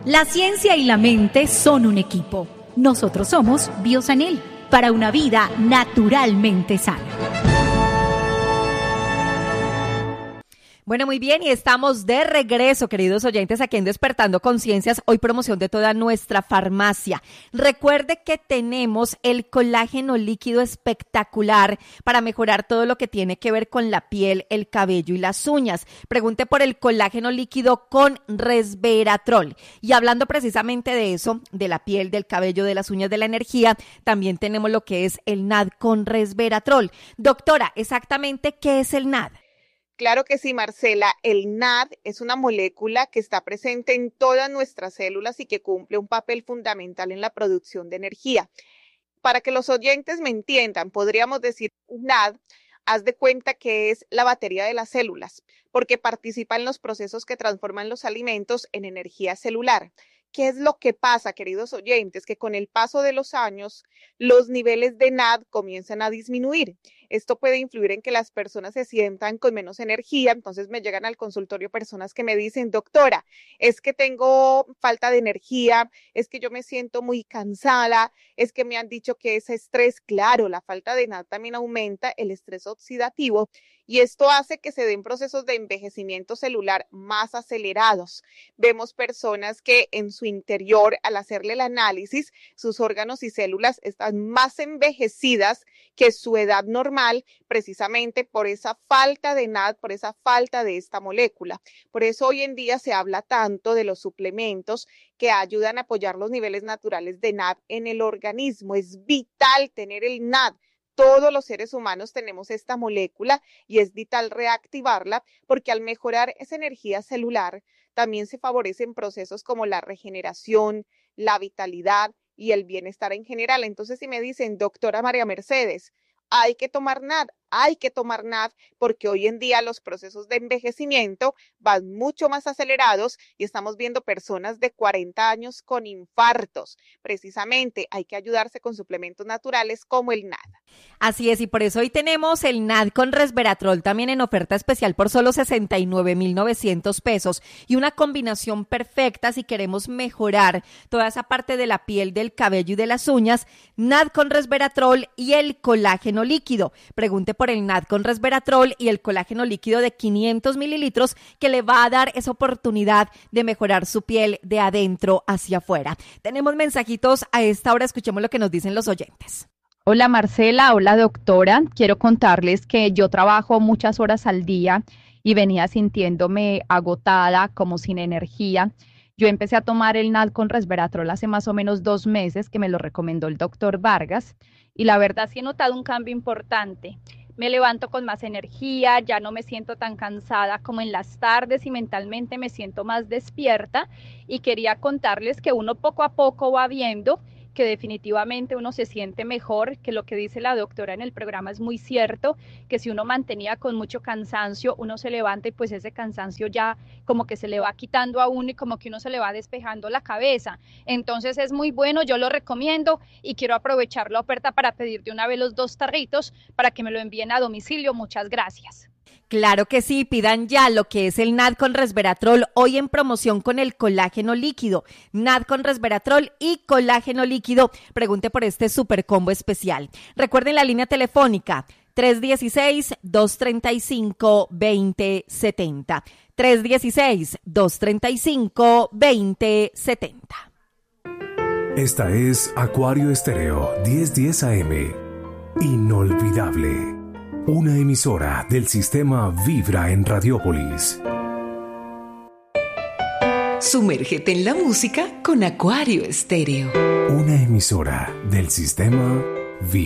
La ciencia y la mente son un equipo. Nosotros somos Biosanel, para una vida naturalmente sana. Bueno, muy bien, y estamos de regreso, queridos oyentes, aquí en Despertando Conciencias, hoy promoción de toda nuestra farmacia. Recuerde que tenemos el colágeno líquido espectacular para mejorar todo lo que tiene que ver con la piel, el cabello y las uñas. Pregunte por el colágeno líquido con resveratrol. Y hablando precisamente de eso, de la piel, del cabello, de las uñas, de la energía, también tenemos lo que es el NAD con resveratrol. Doctora, ¿exactamente qué es el NAD? Claro que sí, Marcela. El NAD es una molécula que está presente en todas nuestras células y que cumple un papel fundamental en la producción de energía. Para que los oyentes me entiendan, podríamos decir NAD, haz de cuenta que es la batería de las células, porque participa en los procesos que transforman los alimentos en energía celular. ¿Qué es lo que pasa, queridos oyentes? Que con el paso de los años, los niveles de NAD comienzan a disminuir. Esto puede influir en que las personas se sientan con menos energía. Entonces me llegan al consultorio personas que me dicen, doctora, es que tengo falta de energía, es que yo me siento muy cansada, es que me han dicho que es estrés. Claro, la falta de NAD también aumenta el estrés oxidativo y esto hace que se den procesos de envejecimiento celular más acelerados. Vemos personas que en su interior, al hacerle el análisis, sus órganos y células están más envejecidas que su edad normal, precisamente por esa falta de NAD, por esa falta de esta molécula. Por eso hoy en día se habla tanto de los suplementos que ayudan a apoyar los niveles naturales de NAD en el organismo. Es vital tener el NAD. Todos los seres humanos tenemos esta molécula y es vital reactivarla porque al mejorar esa energía celular también se favorecen procesos como la regeneración, la vitalidad y el bienestar en general. Entonces, si me dicen, doctora María Mercedes, hay que tomar NAD porque hoy en día los procesos de envejecimiento van mucho más acelerados y estamos viendo personas de 40 años con infartos. Precisamente hay que ayudarse con suplementos naturales como el NAD. Así es, y por eso hoy tenemos el NAD con resveratrol también en oferta especial por solo 69,900 pesos y una combinación perfecta si queremos mejorar toda esa parte de la piel, del cabello y de las uñas. NAD con resveratrol y el colágeno líquido. Pregunte por el NAD con resveratrol y el colágeno líquido de 500 mililitros que le va a dar esa oportunidad de mejorar su piel de adentro hacia afuera. Tenemos mensajitos a esta hora, escuchemos lo que nos dicen los oyentes. Hola Marcela, hola doctora. Quiero contarles que yo trabajo muchas horas al día y venía sintiéndome agotada, como sin energía. Yo empecé a tomar el NAD con resveratrol hace más o menos 2 meses, que me lo recomendó el doctor Vargas, y la verdad sí he notado un cambio importante. Me levanto con más energía, ya no me siento tan cansada como en las tardes y mentalmente me siento más despierta, y quería contarles que uno poco a poco va viendo que definitivamente uno se siente mejor, que lo que dice la doctora en el programa es muy cierto, que si uno mantenía con mucho cansancio, uno se levanta y pues ese cansancio ya como que se le va quitando a uno y como que uno se le va despejando la cabeza. Entonces es muy bueno, yo lo recomiendo y quiero aprovechar la oferta para pedir de una vez los 2 tarritos para que me lo envíen a domicilio. Muchas gracias. Claro que sí, pidan ya lo que es el NAD con resveratrol, hoy en promoción con el colágeno líquido. NAD con resveratrol y colágeno líquido. Pregunte por este super combo especial. Recuerden la línea telefónica 316-235-2070. 316-235-2070. Esta es Acuario Estéreo 1010 AM. Inolvidable. Una emisora del sistema Vibra en Radiópolis. Sumérgete en la música con Acuario Estéreo. Una emisora del sistema